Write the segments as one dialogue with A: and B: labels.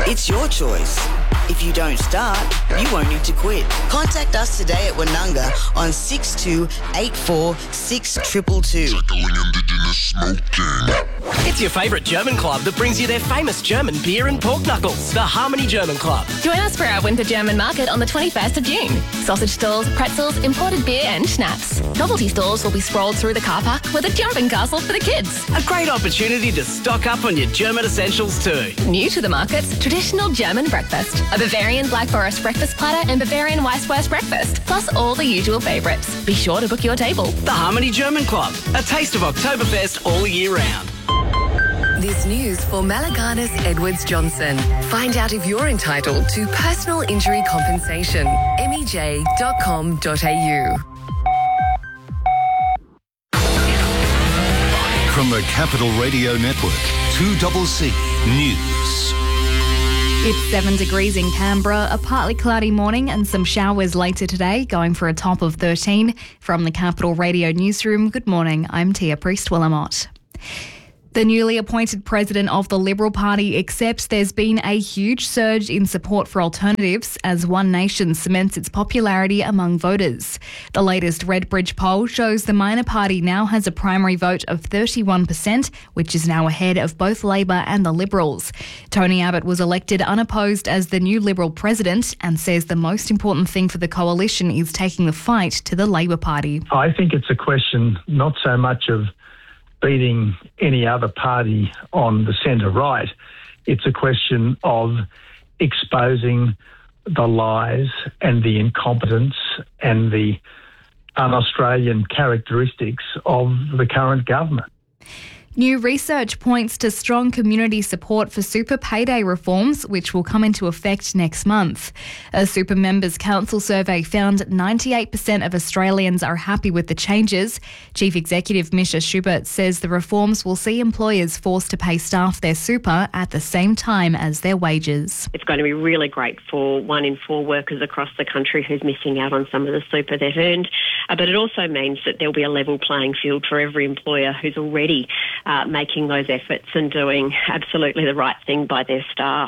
A: It's your choice. If you don't start, you won't need to quit. Contact us today at Wanunga on 6284 6222.
B: Tackling Indigenous smoking.
C: It's your favourite German club that brings you their famous German beer and pork knuckles, the Harmony German Club.
D: Join us for our Winter German Market on the 21st of June. Sausage stalls, pretzels, imported beer and schnapps. Novelty stores will be sprawled through the car park with a jumping castle for the kids.
C: A great opportunity to stock up on your German essentials too.
D: New to the markets, traditional German breakfast. A Bavarian Black Forest breakfast platter and Bavarian Weisswurst breakfast, plus all the usual favourites. Be sure to book your table.
C: The Harmony German Club, a taste of Oktoberfest all year round.
E: This news for Malaganas Edwards Johnson. Find out if you're entitled to personal injury compensation. mej.com.au.
F: From the Capital Radio Network, 2CC News.
G: It's 7 degrees in Canberra, a partly cloudy morning and some showers later today, going for a top of 13. From the Capital Radio Newsroom, good morning, I'm Tia Priest-Willamott. The newly appointed president of the Liberal Party accepts there's been a huge surge in support for alternatives as One Nation cements its popularity among voters. The latest Redbridge poll shows the minor party now has a primary vote of 31%, which is now ahead of both Labor and the Liberals. Tony Abbott was elected unopposed as the new Liberal president and says the most important thing for the coalition is taking the fight to the Labor Party.
H: I think it's a question not so much of beating any other party on the centre-right. It's a question of exposing the lies and the incompetence and the un-Australian characteristics of the current government.
G: New research points to strong community support for super payday reforms, which will come into effect next month. A Super Members Council survey found 98% of Australians are happy with the changes. Chief Executive Misha Schubert says the reforms will see employers forced to pay staff their super at the same time as their wages.
I: It's going to be really great for 1 in 4 workers across the country who's missing out on some of the super they've earned. But it also means that there'll be a level playing field for every employer who's already making those efforts and doing absolutely the right thing by their staff.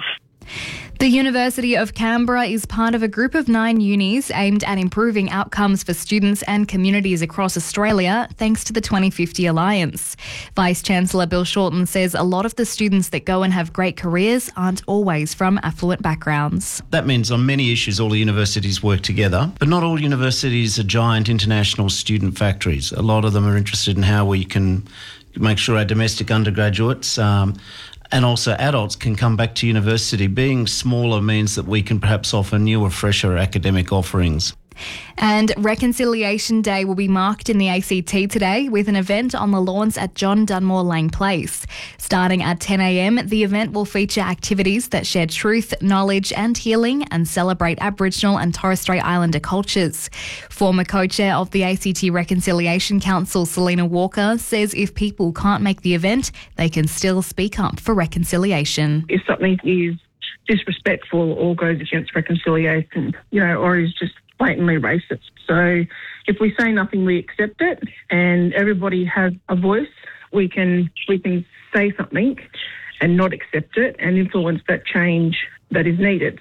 G: The University of Canberra is part of a group of 9 unis aimed at improving outcomes for students and communities across Australia, thanks to the 2050 Alliance. Vice-Chancellor Bill Shorten says a lot of the students that go and have great careers aren't always from affluent backgrounds.
J: That means on many issues all the universities work together, but not all universities are giant international student factories. A lot of them are interested in how we can make sure our domestic undergraduates and also adults can come back to university. Being smaller means that we can perhaps offer newer, fresher academic offerings.
G: And Reconciliation Day will be marked in the ACT today with an event on the lawns at John Dunmore Lang Place. Starting at 10 a.m, the event will feature activities that share truth, knowledge and healing and celebrate Aboriginal and Torres Strait Islander cultures. Former co-chair of the ACT Reconciliation Council, Selena Walker, says if people can't make the event, they can still speak up for reconciliation.
K: If something is disrespectful or goes against reconciliation, or is just blatantly racist. So if we say nothing, we accept it, and everybody has a voice. We can say something and not accept it and influence that change that is needed.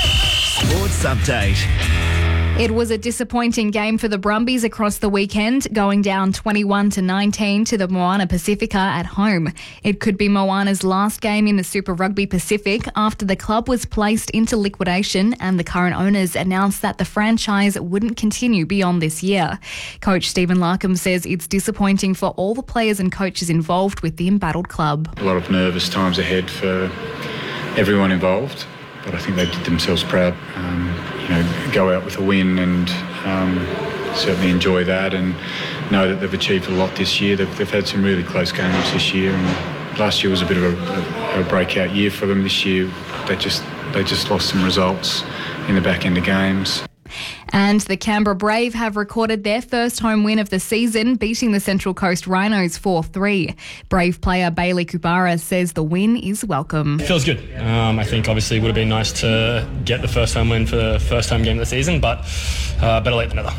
F: Sports Update.
G: It was a disappointing game for the Brumbies across the weekend, going down 21-19 to the Moana Pacifica at home. It could be Moana's last game in the Super Rugby Pacific after the club was placed into liquidation and the current owners announced that the franchise wouldn't continue beyond this year. Coach Stephen Larkham says it's disappointing for all the players and coaches involved with the embattled club.
L: A lot of nervous times ahead for everyone involved, but I think they did themselves proud. Go out with a win and certainly enjoy that and know that they've achieved a lot this year. They've had some really close games this year, and last year was a bit of a breakout year for them. This year they just lost some results in the back end of games.
G: And the Canberra Brave have recorded their first home win of the season, beating the Central Coast Rhinos 4-3. Brave player Bailey Kubara says the win is welcome.
M: It feels good. I think obviously it would have been nice to get the first home win for the first home game of the season, but better late than never.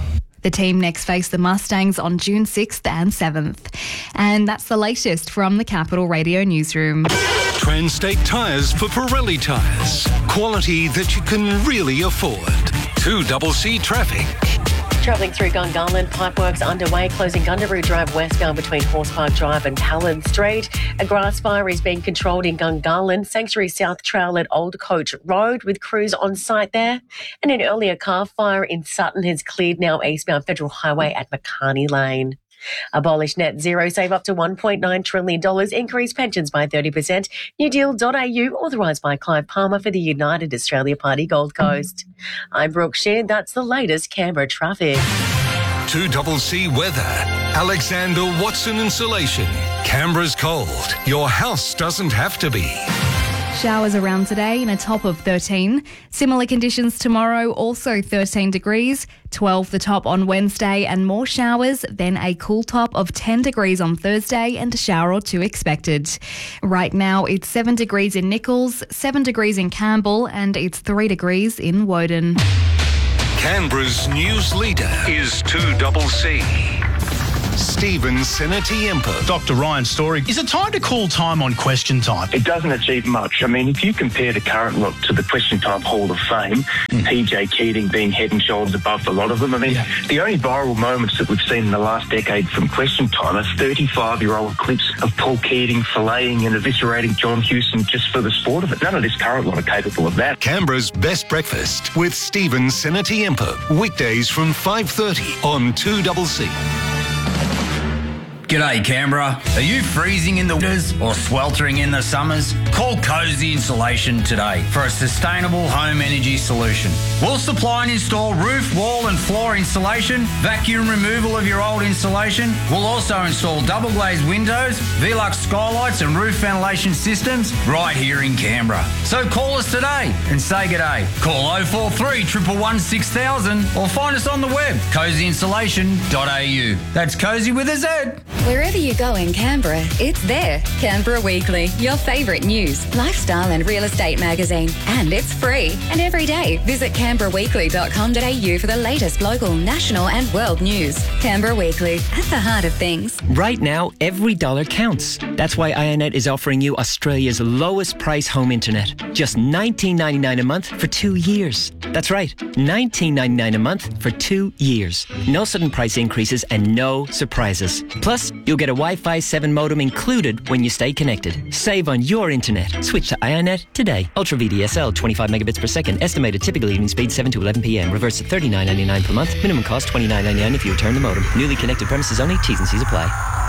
G: The team next face the Mustangs on June 6th and 7th. And that's the latest from the Capital Radio newsroom.
F: Transtate Tyres for Pirelli tyres. Quality that you can really afford. 2CC Traffic.
N: Travelling through Gungahlin, pipeworks underway, closing Gundaroo Drive westbound between Horse Park Drive and Callan Street. A grass fire is being controlled in Gungahlin, Sanctuary South Trail at Old Coach Road with crews on site there. And an earlier car fire in Sutton has cleared now eastbound Federal Highway at McCarney Lane. Abolish net zero, save up to $1.9 trillion, increase pensions by 30%. NewDeal.au, authorised by Clive Palmer for the United Australia Party Gold Coast. I'm Brooke Sheard. That's the latest Canberra traffic.
F: 2CC Weather. Alexander Watson Insulation. Canberra's cold. Your house doesn't have to be.
G: Showers around today and a top of 13. Similar conditions tomorrow, also 13 degrees, 12 the top on Wednesday and more showers, then a cool top of 10 degrees on Thursday and a shower or two expected. Right now it's 7 degrees in Nichols, 7 degrees in Campbell and it's 3 degrees in Woden.
F: Canberra's news leader is 2CC. Stephen Senatiempo.
O: Dr. Ryan Story. Is it time to call time on Question Time?
P: It doesn't achieve much. I mean, if you compare the current look to the Question Time Hall of Fame, PJ Keating being head and shoulders above a lot of them, I mean, the only viral moments that we've seen in the last decade from Question Time are 35-year-old clips of Paul Keating filleting and eviscerating John Hewson just for the sport of it. None of this current lot are capable of that.
F: Canberra's Best Breakfast with Stephen Senatiempo. Weekdays from 5:30 on 2CC.
Q: G'day Canberra. Are you freezing in the winters or sweltering in the summers? Call Cozy Insulation today for a sustainable home energy solution. We'll supply and install roof, wall and floor insulation, vacuum removal of your old insulation. We'll also install double glazed windows, Velux skylights and roof ventilation systems right here in Canberra. So call us today and say g'day. Call 043 111 6000 or find us on the web, cozyinsulation.au. That's Cozy with a Z.
R: Wherever you go in Canberra, it's there. Canberra Weekly, your favourite news, lifestyle and real estate magazine. And it's free. And every day, visit canberraweekly.com.au for the latest local, national and world news. Canberra Weekly, at the heart of things.
S: Right now, every dollar counts. That's why Ionet is offering you Australia's lowest price home internet. Just $19.99 a month for 2 years. That's right, $19.99 a month for 2 years. No sudden price increases and no surprises. Plus, you'll get a Wi-Fi 7 modem included when you stay connected. Save on your internet. Switch to Ionet today. Ultra VDSL, 25 megabits per second. Estimated typical evening speed 7 to 11 p.m. Reverse to $39.99 per month. Minimum cost $29.99 if you return the modem. Newly connected premises only. T's and C's apply.